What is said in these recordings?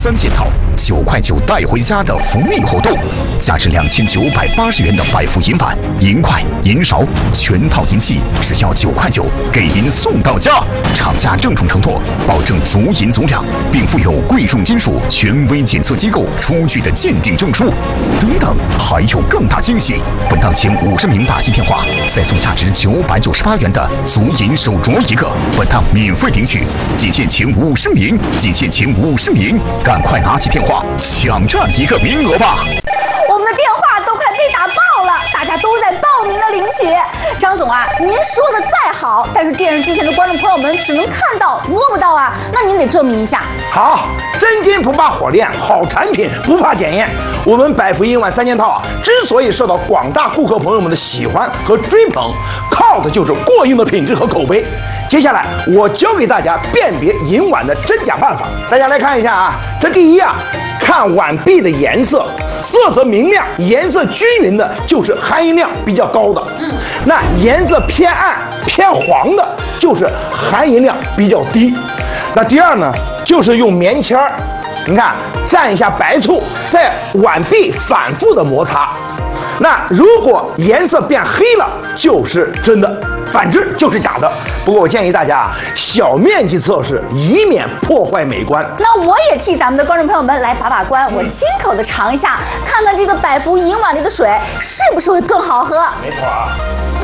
3件套，9块9带回家的福利活动，价值2980元的百福银碗、银筷、银勺全套银器，只要9块9，给您送到家。厂家郑重承诺，保证足银足量，并附有贵重金属权威检测机构出具的鉴定证书。等等，还有更大惊喜！本档前50名打进电话，再送价值998元的足银手镯1个。本档免费领取，仅限前50名，仅限前50名。赶快拿起电话抢占1个名额吧！ 我们的电话都快被打爆了，大家都在报名的领取。张总啊，您说的再好，但是电视机前的观众朋友们只能看到摸不到啊，那您得证明一下。 好，真金不怕火炼，好产品不怕检验。我们百福银碗3件套啊，之所以受到广大顾客朋友们的喜欢和追捧，靠的就是过硬的品质和口碑。接下来我教给大家辨别银碗的真假办法，大家来看一下啊。这第一啊，看碗壁的颜色，色泽明亮、颜色均匀的，就是含银量比较高的。那颜色偏暗、偏黄的，就是含银量比较低。那第二呢，就是用棉签儿，你看蘸一下白醋，在碗壁反复的摩擦。那如果颜色变黑了，就是真的。反之就是假的。不过我建议大家啊，小面积测试，以免破坏美观。 那我也替咱们的观众朋友们来把把关，我亲口的尝一下，看看这个百福银碗里的水是不是会更好喝。 没错啊。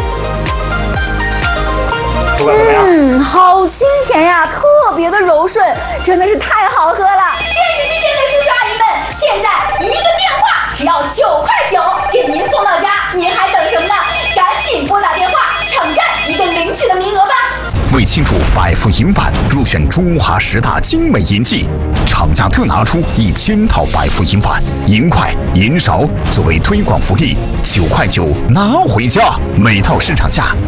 好清甜呀，特别的柔顺，真的是太好喝了。电视机前的叔叔阿姨们，现在1个电话只要9块9，给您送到家，您还等什么呢？赶紧拨打电话，抢占1个领取的名额吧。 为庆祝百福银碗入选中华10大精美银器，厂家特拿出1000套百福银碗、银筷、银勺作为推广福利，9块9拿回家，每套市场价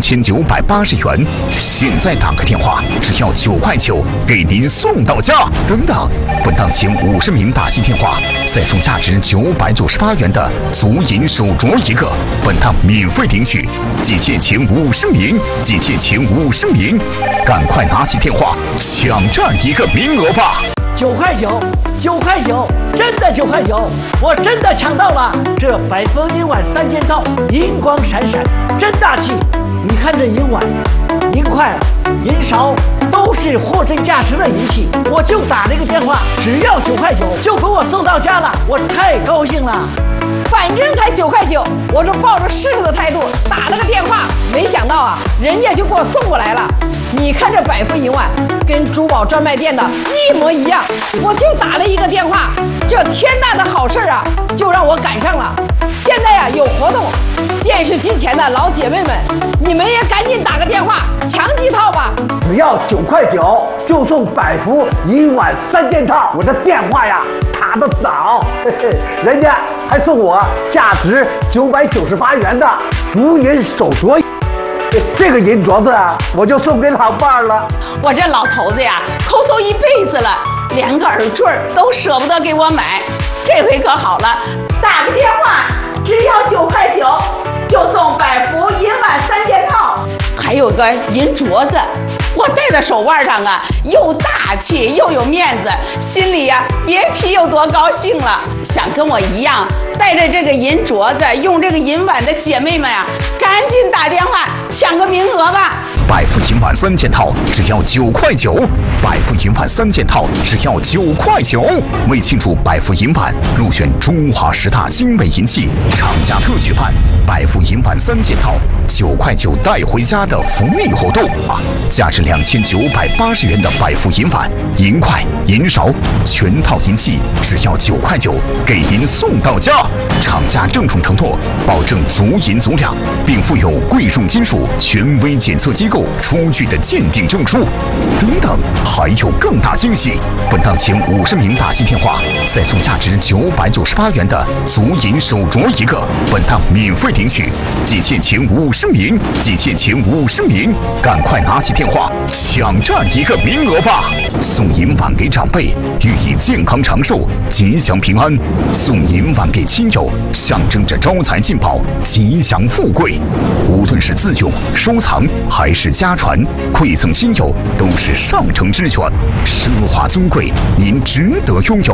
2980元。现在打个电话，只要9块9，给您送到家。等等，本档前50名打进电话，再送价值998元的足银手镯1个。本档免费领取，仅限前50名，仅限前50名。赶快拿起电话抢占1个名额吧 ！9块9，9块9，真的9块9，我真的抢到了！这百福银碗3件套，银光闪闪，真大气！你看这银碗、银筷、银勺都是货真价实的银器，我就打了一个电话，只要9块9就给我送到家了，我太高兴了。 反正才9块9，我是抱着试试的态度打了个电话，没想到啊，人家就给我送过来了。你看这百福银碗跟珠宝专卖店的一模一样，我就打了一个电话，这天大的好事啊，就让我赶上了。现在呀有活动，电视机前的老姐妹们，你们也赶紧打个电话抢几套吧。 只要9块9就送百福银碗3件套，我这电话呀打得早，人家还送我价值998元的足银手镯。这个银镯子啊，我就送给老伴儿了。 我这老头子呀，抠搜一辈子了，连个耳坠都舍不得给我买。这回可好了，打个电话，只要9块9，就送百福银碗3件套，还有个银镯子。我戴在手腕上啊，又大气又有面子，心里呀别提有多高兴了。想跟我一样带着这个银镯子，用这个银碗的姐妹们呀，赶紧打电话抢个名额吧！ 百福银碗3件套只要9块9，百福银碗3件套只要9块9。为庆祝百福银碗入选中华10大精美银器，厂家特举办百福银碗3件套9块9带回家的福利活动啊！价值2980元的百福银碗、银筷、银勺全套银器，只要9块9，给您送到家。厂家郑重承诺，保证足银足量，并附有贵重金属权威检测机构出具的鉴定证书。等等，还有更大惊喜！本档前50名打进电话，再送价值998元的足银手镯1个。本档免费领取，仅限前50名，仅限前50名。赶快拿起电话抢占1个名额吧！送银碗给长辈，寓意健康长寿、吉祥平安；送银碗给亲友，象征着招财进宝、吉祥富贵。无论是自用、收藏还是家传，馈赠亲友都是上乘之选，奢华尊贵，您值得拥有。